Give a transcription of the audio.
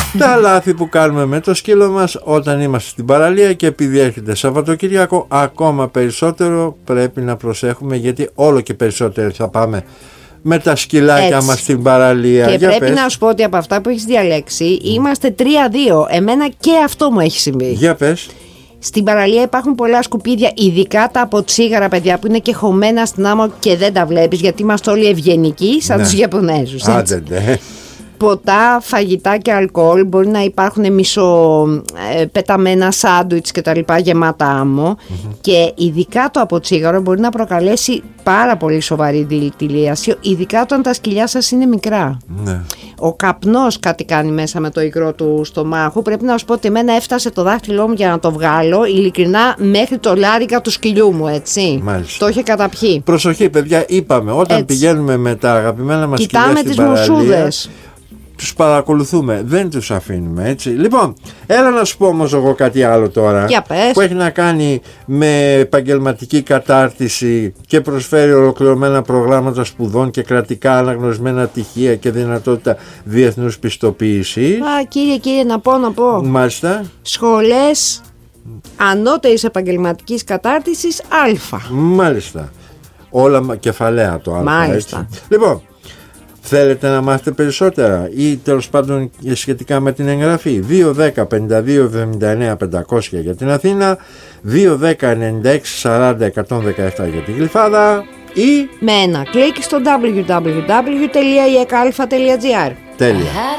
Τα λάθη που κάνουμε με το σκύλο μας όταν είμαστε στην παραλία, και επειδή έρχεται Σαββατοκύριακο, ακόμα περισσότερο πρέπει να προσέχουμε, γιατί όλο και περισσότερο θα πάμε με τα σκυλάκια μας στην παραλία. Και πρέπει να σου πω ότι από αυτά που έχεις διαλέξει είμαστε 3-2. Εμένα και αυτό μου έχει συμβεί. Για πες. Στην παραλία υπάρχουν πολλά σκουπίδια, ειδικά τα από τσίγαρα, παιδιά, που είναι και χωμένα στην άμμο και δεν τα βλέπεις, γιατί είμαστε όλοι ευγενικοί σαν τους Ιαπωνέζους. Άντε, ναι. Ποτά, φαγητά και αλκοόλ, μπορεί να υπάρχουν πεταμένα σάντουιτς και τα λοιπά γεμάτα άμμο, και ειδικά το από τσίγαρο μπορεί να προκαλέσει πάρα πολύ σοβαρή δηλητηρίαση, ειδικά όταν τα σκυλιά σας είναι μικρά. Ναι. Ο καπνός κάτι κάνει μέσα με το υγρό του στομάχου. Πρέπει να σου πω ότι εμένα έφτασε το δάχτυλό μου για να το βγάλω, ειλικρινά, μέχρι το λάρικα του σκυλιού μου, έτσι. Μάλιστα. Το είχε καταπιεί. Προσοχή, παιδιά, είπαμε, όταν πηγαίνουμε με τα αγαπημένα μας σκυλιά κοιτάμε στην τις παραλία, μουσούδες. τους παρακολουθούμε, δεν τους αφήνουμε, έτσι. Λοιπόν, έλα να σου πω όμως εγώ κάτι άλλο τώρα, που έχει να κάνει με επαγγελματική κατάρτιση και προσφέρει ολοκληρωμένα προγράμματα σπουδών και κρατικά αναγνωρισμένα πτυχία και δυνατότητα διεθνούς πιστοποίησης. Κύριε, να πω. Μάλιστα. Σχολές ανώτερης επαγγελματικής κατάρτισης Α. Μάλιστα. Όλα κεφαλαία το Α. Μάλιστα. Έτσι. Λοιπόν, θέλετε να μάθετε περισσότερα ή τέλος πάντων σχετικά με την εγγραφή? 210-52-79-500 για την Αθήνα, 210-96-40-117 για την Γλυφάδα, ή με ένα κλικ στο www.iek.gr. Τέλεια.